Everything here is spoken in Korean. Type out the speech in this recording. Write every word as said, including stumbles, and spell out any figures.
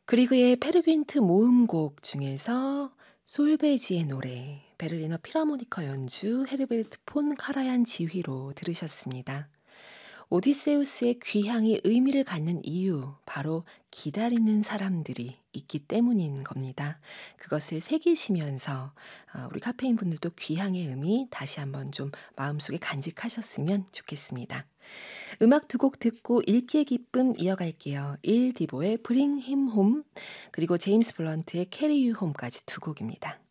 그리그의 페르귄트 모음곡 중에서 솔베지의 노래, 베를리너 필하모니커 연주, 헤르베르트 폰 카라얀 지휘로 들으셨습니다. 오디세우스의 귀향이 의미를 갖는 이유, 바로 기다리는 사람들이 있기 때문인 겁니다. 그것을 새기시면서 어, 우리 카페인 분들도 귀향의 의미 다시 한번 좀 마음속에 간직하셨으면 좋겠습니다. 음악 두 곡 듣고 읽기의 기쁨 이어갈게요. 일 디보의 Bring Him Home 그리고 제임스 블런트의 Carry You Home까지 두 곡입니다.